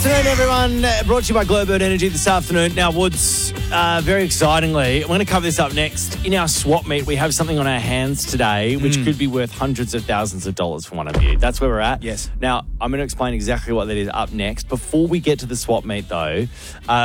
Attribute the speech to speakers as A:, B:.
A: afternoon, everyone. Brought to you by Glowbird Energy this afternoon. Now, Woods, very excitingly, we're going to cover this up next. In our swap meet, we have something on our hands today which could be worth hundreds of thousands of dollars for one of you. That's where we're at.
B: Yes.
A: Now, I'm going to explain exactly what that is up next. Before we get to the swap meet, though,